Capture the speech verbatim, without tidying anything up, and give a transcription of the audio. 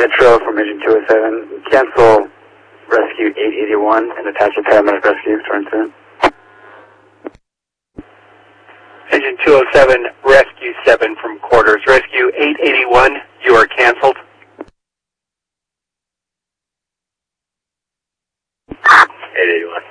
Metro from Engine two oh seven. Cancel Rescue eight eighty-one and attach a paramedic rescue. Turn soon. Engine two oh seven, Rescue seven from quarters. Rescue eight eighty-one, you are canceled. eight eighty-one.